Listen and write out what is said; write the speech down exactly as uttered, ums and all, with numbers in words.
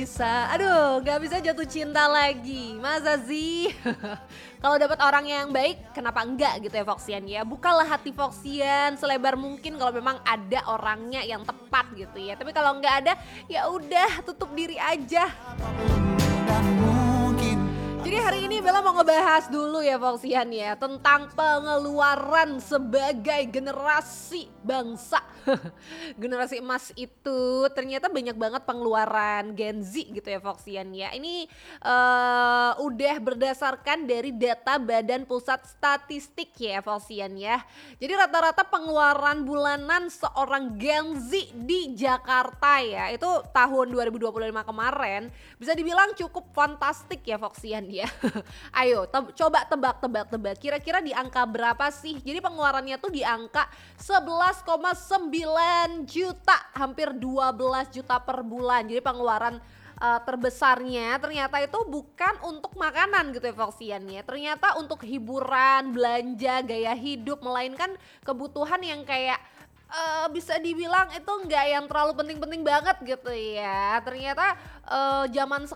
Bisa, aduh nggak bisa jatuh cinta lagi, masa sih? Kalau dapat orang yang baik, kenapa enggak gitu ya Voxian ya. Bukalah hati Voxian selebar mungkin kalau memang ada orangnya yang tepat gitu ya. Tapi kalau nggak ada, ya udah tutup diri aja. Jadi hari ini Bella mau ngebahas dulu ya Voxian ya, tentang pengeluaran sebagai generasi bangsa. Generasi emas itu ternyata banyak banget pengeluaran Gen Z gitu ya Voxian ya. Ini eh, udah berdasarkan dari data Badan Pusat Statistik ya Voxian ya. Jadi rata-rata pengeluaran bulanan seorang Gen Z di Jakarta ya, itu tahun dua ribu dua puluh lima kemarin bisa dibilang cukup fantastik ya Voxian ya. Ayo teb- coba tebak-tebak-tebak kira-kira di angka berapa sih? Jadi pengeluarannya tuh di angka sebelas koma sembilan juta, hampir dua belas juta per bulan. Jadi pengeluaran uh, terbesarnya ternyata itu bukan untuk makanan gitu ya Voxian ya. Ternyata untuk hiburan, belanja, gaya hidup, melainkan kebutuhan yang kayak eh, bisa dibilang itu nggak yang terlalu penting-penting banget gitu ya. Ternyata eh, zaman